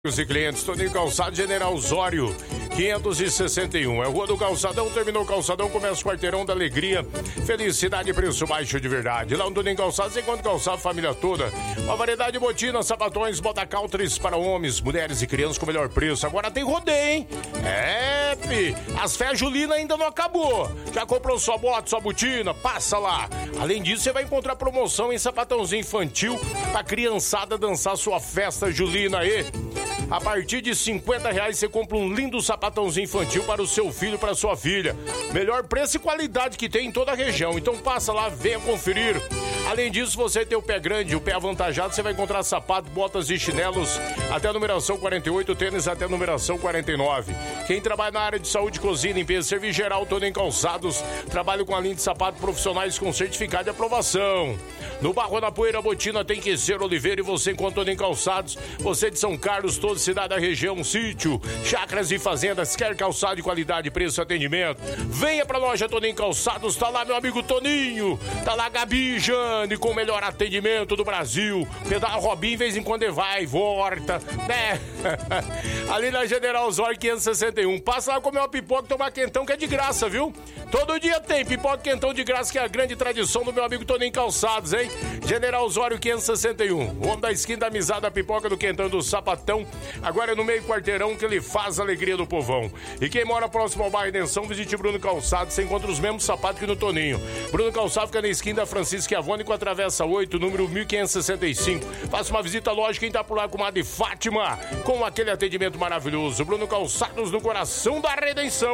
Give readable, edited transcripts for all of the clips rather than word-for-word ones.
E clientes, Toninho Calçado, General Osório, 561. É Rua do Calçadão, terminou o Calçadão, começa o Quarteirão da Alegria. Felicidade e preço baixo de verdade. Lá no Toninho Calçado, você encontra calçado, família toda. Uma variedade de botinas, sapatões, botacaltres para homens, mulheres e crianças com o melhor preço. Agora tem rodeio, hein? As férias julina ainda não acabou. Já comprou sua bota, sua botina? Passa lá. Além disso, você vai encontrar promoção em sapatãozinho infantil pra criançada dançar sua festa julina aí. A partir de R$50 você compra um lindo sapatãozinho infantil para o seu filho, para sua filha. Melhor preço e qualidade que tem em toda a região. Então passa lá, venha conferir. Além disso, você tem o pé grande, o pé avantajado, você vai encontrar sapato, botas e chinelos até a numeração 48, tênis até a numeração 49. Quem trabalha na área de saúde, cozinha, limpeza, serviço geral, Toninho Calçados, trabalha com a linha de sapato profissionais com certificado de aprovação. No Barro da Poeira, Botina tem que ser Oliveira e você encontra Toninho Calçados. Você de São Carlos, toda cidade da região, sítio, chácaras e fazendas, quer calçado de qualidade, preço e atendimento? Venha pra loja Toninho Calçados, tá lá meu amigo Toninho, tá lá Gabi Jane com o melhor atendimento do Brasil. Pedal Robinho, de vez em quando ele vai, volta, né? Ali na General Osório 561. Passa lá comer uma pipoca e tomar quentão que é de graça, viu? Todo dia tem pipoca e quentão de graça, que é a grande tradição do meu amigo Toninho Calçados, hein? General Osório 561. O homem da esquina da amizade, da pipoca, do quentão, do sapatão. Agora é no meio quarteirão que ele faz a alegria do povão. E quem mora próximo ao bairro Redenção, visite Bruno Calçado, você encontra os mesmos sapatos que no Toninho. Bruno Calçado fica na esquina da Francisco Avone com a Travessa 8, número 1565. Faça uma visita à loja, quem tá por lá com a de Fátima, com aquele atendimento maravilhoso. Bruno Calçados no coração da Redenção.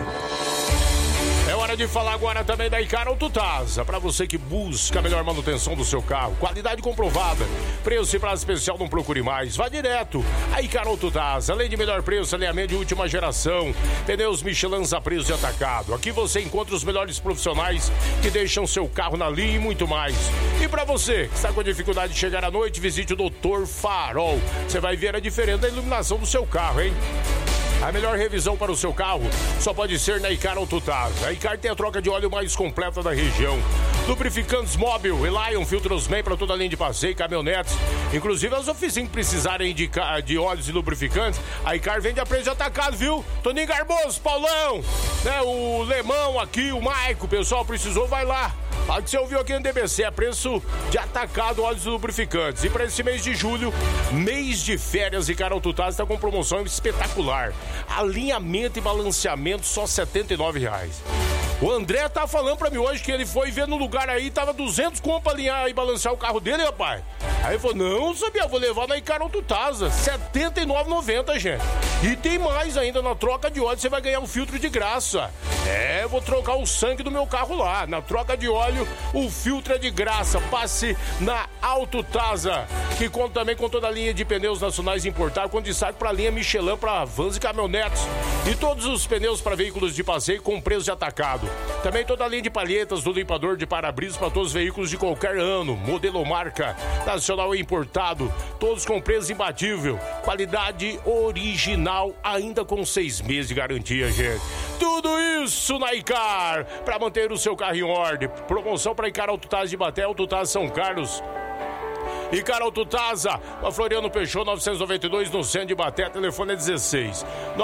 É hora de falar agora também da Icaro Autotasa. Para você que busca a melhor manutenção do seu carro, qualidade comprovada, preço e prazo especial, não procure mais. Vá direto a Icaro Autotasa. Além de melhor preço, alinhamento de última geração, pneus Michelin a preço de atacado. Aqui você encontra os melhores profissionais que deixam seu carro na linha e muito mais. E para você que está com dificuldade de chegar à noite, visite o Dr. Farol. Você vai ver a diferença da iluminação do seu carro, hein? A melhor revisão para o seu carro só pode ser na Icaro Autotasa. A Icaro tem a troca de óleo mais completa da região. Lubrificantes Móbil, Elion, Filtros Man para toda a linha de passeio, caminhonetes. Inclusive as oficinas que precisarem de óleos e lubrificantes, a Icaro vende a preço de atacado, viu? Toninho Garboso, Paulão, né? O Lemão aqui, o Maico, o pessoal precisou, vai lá. A que você ouviu aqui no DBC é preço de atacado, óleos e lubrificantes. E para esse mês de julho, mês de férias, Icaro Autotasa está com promoção espetacular. Alinhamento e balanceamento só R$ 79,00. O André tá falando pra mim hoje que ele foi ver no lugar aí, tava 200 conto pra alinhar e balancear o carro dele, rapaz. Aí ele falou, não sabia, vou levar na Icaro Autotasa, R$ 79,90, gente. E tem mais ainda, na troca de óleo você vai ganhar um filtro de graça. Vou trocar o sangue do meu carro lá. Na troca de óleo, o filtro é de graça. Passe na Autotasa, que conta também com toda a linha de pneus nacionais importados, com destaque pra linha Michelin para vans e caminhonetes. E todos os pneus para veículos de passeio com preço de atacado. Também toda a linha de palhetas do limpador de para-brisas para todos os veículos de qualquer ano, modelo ou marca, nacional e importado, todos com preço imbatível, qualidade original, ainda com 6 meses de garantia, gente. Tudo isso na Icar, para manter o seu carro em ordem. Promoção para Icar Autotasa de Baté, Autotasa São Carlos. Icaro Autotasa, a Floriano Peixoto 992 no centro de Baté, telefone é 16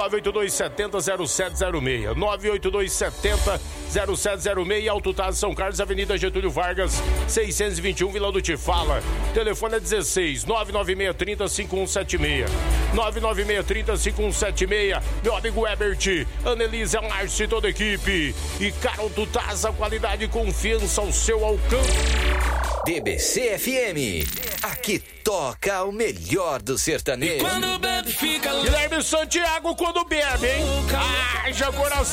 982700706 982700706. Autotasa São Carlos, Avenida Getúlio Vargas 621, Vila do Tifala, telefone é 16 996305176 996305176. Meu amigo Ebert, Anelisa, Márcio e toda a equipe. Icaro Autotasa, qualidade e confiança ao seu alcance. DBC FM, aqui toca o melhor do sertanejo. Quando bebe fica louco. Guilherme Santiago quando bebe, hein? Haja coração.